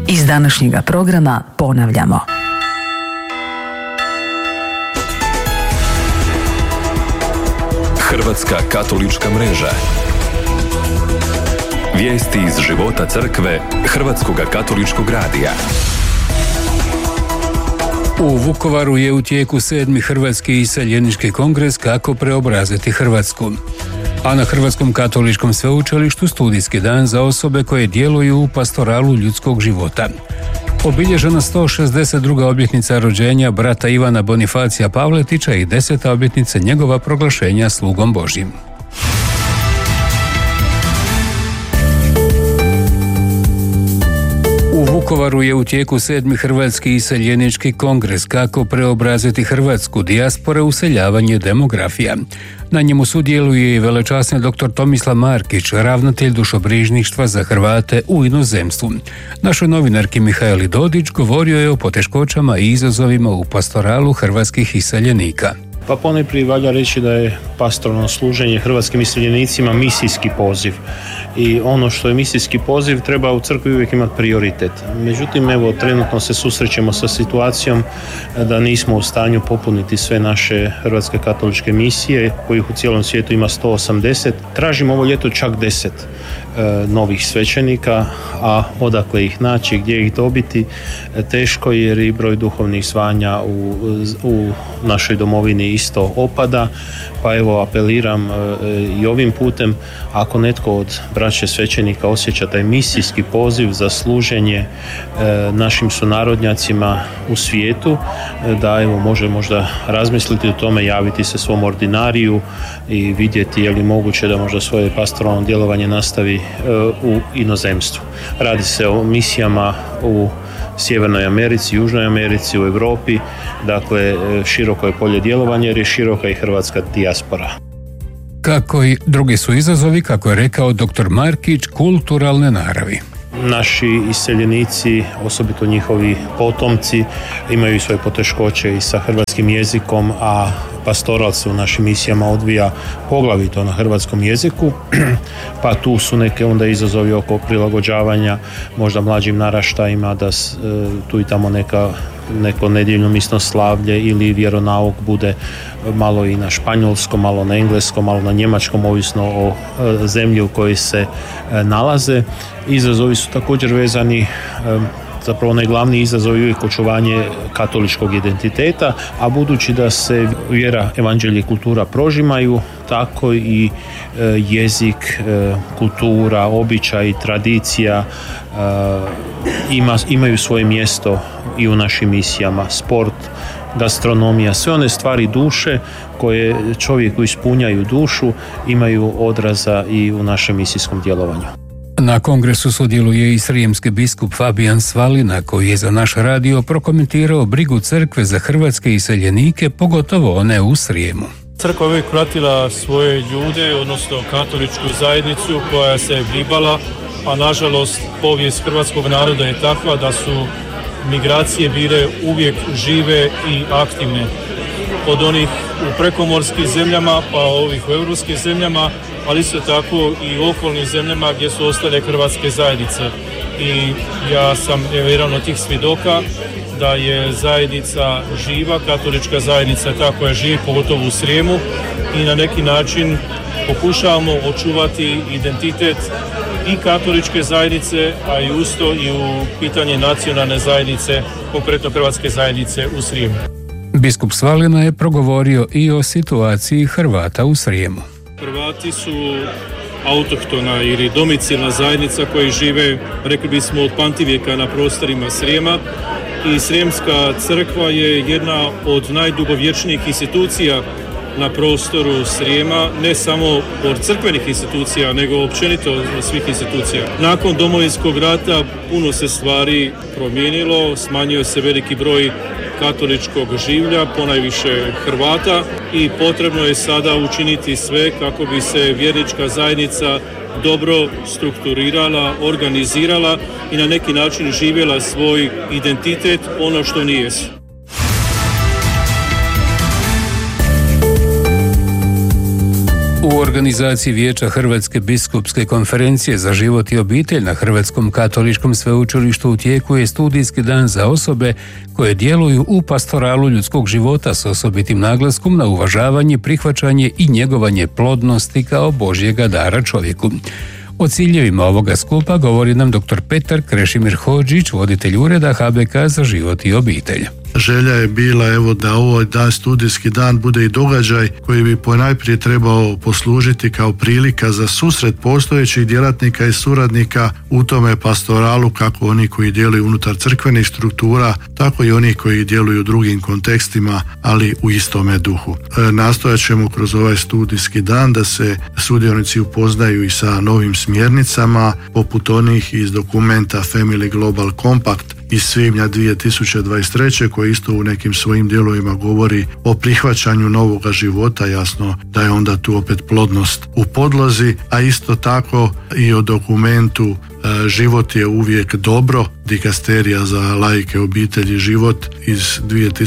Iz današnjega programa ponavljamo. Hrvatska katolička mreža. Vijesti iz života crkve Hrvatskoga katoličkog radija. U Vukovaru je u tijeku 7. Hrvatski iseljenički kongres Kako preobraziti Hrvatsku. A na Hrvatskom katoličkom sveučilištu studijski dan za osobe koje djeluju u pastoralu ljudskog života. Obilježena 162. obljetnica rođenja brata Ivana Bonifacija Pavletića i 10. obljetnica njegova proglašenja slugom Božjim. U Vukovaru je u tijeku 7. Hrvatski iseljenički kongres Kako preobraziti Hrvatsku, dijaspore, useljavanje, demografija. Na njemu sudjeluje i velečasni dr. Tomislav Markić, ravnatelj dušobrižništva za Hrvate u inozemstvu. Našoj novinarki Mihajli Dodić govorio je o poteškoćama i izazovima u pastoralu hrvatskih iseljenika. Pa ponajprije valja reći da je pastoralno služenje hrvatskim iseljenicima misijski poziv. I ono što je misijski poziv treba u crkvi uvijek imati prioritet. Međutim, evo, trenutno se susrećemo sa situacijom da nismo u stanju popuniti sve naše hrvatske katoličke misije, kojih u cijelom svijetu ima 180. Tražimo ovo ljeto čak 10 novih svećenika, a odakle ih naći, gdje ih dobiti, teško jer i broj duhovnih zvanja u našoj domovini isto opada. Pa evo, apeliram i ovim putem, ako netko od braće svećenika osjeća taj misijski poziv za služenje našim sunarodnjacima u svijetu, da evo može možda razmisliti o tome, javiti se svom ordinariju i vidjeti je li moguće da možda svoje pastoralno djelovanje nastavi u inozemstvu. Radi se o misijama u Sjevernoj Americi, Južnoj Americi, u Europi, dakle široko je polje djelovanja jer je široka i hrvatska dijaspora. Kako i drugi su izazovi, kako je rekao dr. Markić, kulturalne naravi. Naši iseljenici, osobito njihovi potomci, imaju svoje poteškoće i sa hrvatskim jezikom, a pastoral se u našim misijama odvija poglavito na hrvatskom jeziku, pa tu su neke onda izazovi oko prilagođavanja možda mlađim naraštajima, da tu i tamo neko nedjeljno misno slavlje ili vjeronauk bude malo i na španjolskom, malo na engleskom, malo na njemačkom, ovisno o zemlji u kojoj se nalaze. Izazovi su također vezani, zapravo najglavniji izazov je uvijek očuvanje katoličkog identiteta, a budući da se vjera, evanđelje i kultura prožimaju, tako i jezik, kultura, običaj, tradicija imaju svoje mjesto i u našim misijama. Sport, gastronomija, sve one stvari duše koje čovjeku ispunjaju dušu imaju odraza i u našem misijskom djelovanju. Na kongresu sudjeluje i srijemski biskup Fabijan Svalina, koji je za naš radio prokomentirao brigu crkve za hrvatske iseljenike, pogotovo one u Srijemu. Crkva je uvijek pratila svoje ljude, odnosno katoličku zajednicu koja se vibala, a nažalost povijest hrvatskog naroda je takva da su migracije bile uvijek žive i aktivne. Od onih u prekomorskim zemljama pa ovih u europskim zemljama, ali isto tako i u okolnim zemljama gdje su ostale hrvatske zajednice. I ja sam jedan od tih svjedoka da je zajednica živa, katolička zajednica ta koja živi, pogotovo u Srijemu, i na neki način pokušavamo očuvati identitet i katoličke zajednice, a i usto i u pitanje nacionalne zajednice, konkretno hrvatske zajednice u Srijemu. Biskup Svalina je progovorio i o situaciji Hrvata u Srijemu. Hrvati su autohtona ili domicilna zajednica koji žive, rekli bismo, od pamtivijeka na prostorima Srijema, i Srijemska crkva je jedna od najdugovječnijih institucija na prostoru Srijema, ne samo od crkvenih institucija, nego općenito svih institucija. Nakon Domovinskog rata puno se stvari promijenilo, smanjio se veliki broj katoličkog življa, ponajviše Hrvata, i potrebno je sada učiniti sve kako bi se vjernička zajednica dobro strukturirala, organizirala i na neki način živjela svoj identitet, ono što nije. U organizaciji Vijeća Hrvatske biskupske konferencije za život i obitelj na Hrvatskom katoličkom sveučilištu u tijeku je studijski dan za osobe koje djeluju u pastoralu ljudskog života s osobitim naglaskom na uvažavanje, prihvaćanje i njegovanje plodnosti kao Božjega dara čovjeku. O ciljevima ovoga skupa govori nam dr. Petar Krešimir Hodžić, voditelj ureda HBK za život i obitelj. Želja je bila da ovaj dan, studijski dan, bude i događaj koji bi ponajprije trebao poslužiti kao prilika za susret postojećih djelatnika i suradnika u tome pastoralu, kako oni koji djeluju unutar crkvenih struktura, tako i oni koji djeluju u drugim kontekstima, ali u istome duhu. Nastojat ćemo kroz ovaj studijski dan da se sudionici upoznaju i sa novim smjernicama, poput onih iz dokumenta Family Global Compact iz svibnja 2023. koji isto u nekim svojim dijelovima govori o prihvaćanju novoga života. Jasno da je onda tu opet plodnost u podlozi, a isto tako i o dokumentu Život je uvijek dobro, dikasterija za laike, obitelj i život iz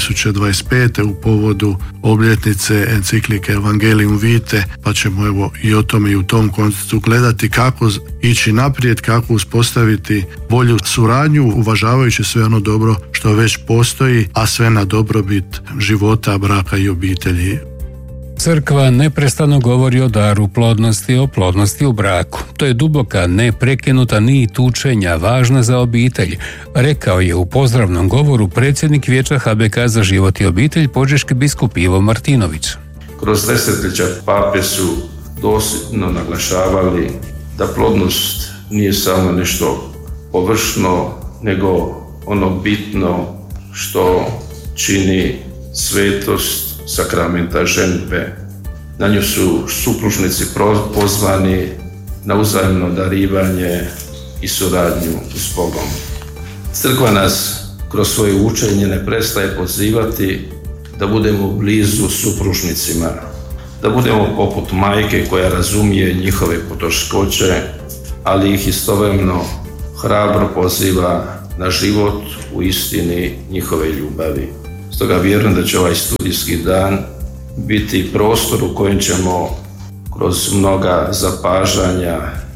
2025. u povodu obljetnice enciklike Evangelium Vitae, pa ćemo i o tome i u tom kontekstu gledati kako ići naprijed, kako uspostaviti bolju suradnju, uvažavajući sve ono dobro što već postoji, a sve na dobrobit života, braka i obitelji. Crkva neprestano govori o daru plodnosti, o plodnosti u braku. To je duboka, neprekinuta nit učenja, važna za obitelj, rekao je u pozdravnom govoru predsjednik Vijeća HBK za život i obitelj, požeški biskup Ivo Martinović. Kroz desetljeća pape su dosljedno naglašavali da plodnost nije samo nešto površno, nego ono bitno što čini svetost sakramenta ženidbe. Na nju su supružnici pozvani na uzajamno darivanje i suradnju s Bogom. Crkva nas kroz svoje učenje ne prestaje pozivati da budemo blizu supružnicima, da budemo poput majke koja razumije njihove poteškoće, ali ih istovremeno hrabro poziva na život u istini njihove ljubavi. Stoga vjerujem da će ovaj studijski dan biti prostor u kojem ćemo kroz mnoga zapažanja,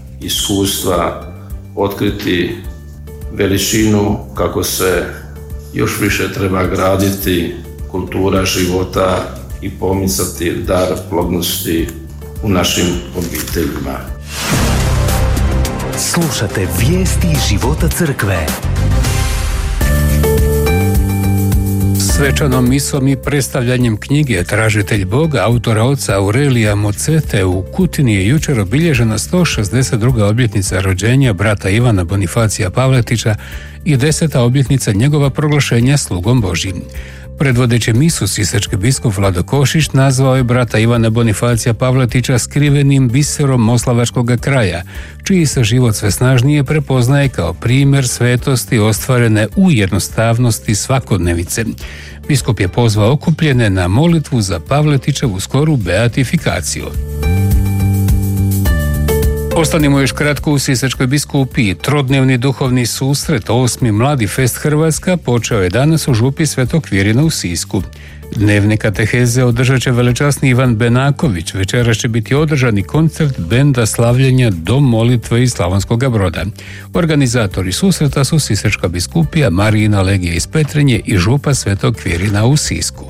iskustva otkriti veličinu kako se još više treba graditi kultura života i pomicati dar plodnosti u našim obiteljima. Slušate vijesti života crkve. Svečanom misom i predstavljanjem knjige Tražitelj Boga autora oca Aurelija Mocete u Kutini je jučer obilježena 162. obljetnica rođenja brata Ivana Bonifacija Pavletića i 10. obljetnica njegova proglašenja slugom Božjim. Predvodeći misu sisački biskup Vlado Košić nazvao je brata Ivana Bonifacija Pavletića skrivenim biserom moslavačkog kraja, čiji se život sve snažnije prepoznaje kao primjer svetosti ostvarene u jednostavnosti svakodnevice. Biskup je pozvao okupljene na molitvu za Pavletićevu skoru beatifikaciju. Ostanimo još kratko u Sisačkoj biskupiji. Trodnevni duhovni susret 8. Mladi fest Hrvatska počeo je danas u župi Svetog Kvirina u Sisku. Dnevne kateheze održat će velečasni Ivan Benaković. Večeras će biti održani koncert benda slavljenja Dom molitve iz Slavonskog Broda. Organizatori susreta su Sisačka biskupija, Marijina legija iz Petrinje i župa Svetog Kvirina u Sisku.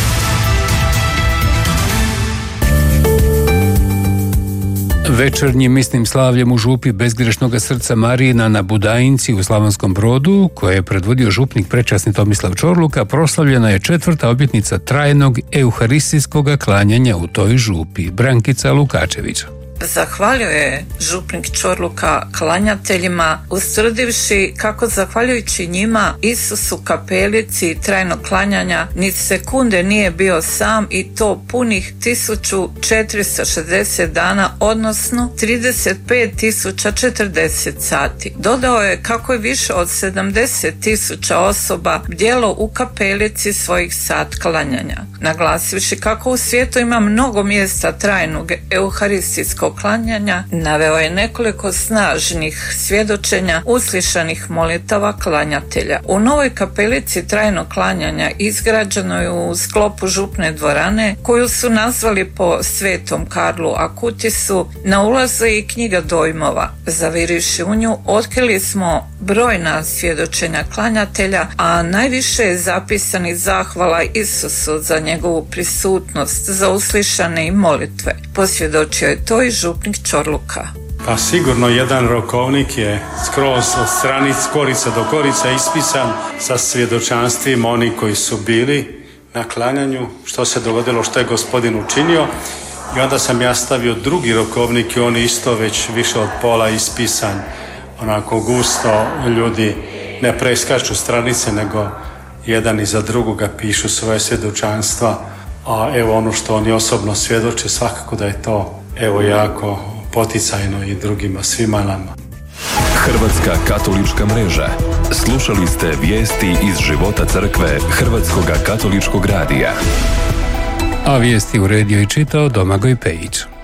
Večernjim misnim slavljem u župi Bezgrešnoga srca Marijina na Budajinci u Slavonskom Brodu, koje je predvodio župnik prečasni Tomislav Čorluka, proslavljena je 4. obljetnica trajnog euharistijskog klanjanja u toj župi. Brankica Lukačević. Zahvalio je župnik Čorluka klanjateljima, ustvrdivši kako zahvaljujući njima Isusu kapelici trajnog klanjanja ni sekunde nije bio sam, i to punih 1460 dana, odnosno 35.040 sati. Dodao je kako je više od 70.000 osoba bdjelo u kapelici svojih sat klanjanja, naglasivši kako u svijetu ima mnogo mjesta trajnog euharistijskog svečanog klanjanja naveo je nekoliko snažnih svjedočenja uslišanih molitava klanjatelja. U novoj kapelici trajnog klanjanja izgrađeno je u sklopu župne dvorane, koju su nazvali po svetom Karlu Akutisu, na ulazu i knjiga dojmova. Zavirivši u nju, otkrili smo brojna svjedočenja klanjatelja, a najviše je zapisanih zahvala Isusu za njegovu prisutnost, za uslišane i molitve. Posvjedočio je to i župnik Čorluka. Pa sigurno jedan rokovnik je skroz od stranic korica do korica ispisan sa svjedočanstvima oni koji su bili na klanjanju, što se dogodilo, što je Gospodin učinio. I onda sam ja stavio drugi rokovnik i on isto već više od pola ispisan, onako gusto, ljudi ne preskaču stranice, nego jedan iza drugoga pišu svoje svjedočanstva, a evo ono što oni osobno svjedoče, svakako da je to evo jako poticajno i drugima, svima nama. Hrvatska katolička mreža. Slušali ste vijesti iz života crkve Hrvatskoga katoličkog radija. A vijesti uredio i čitao Domagoj Pejić.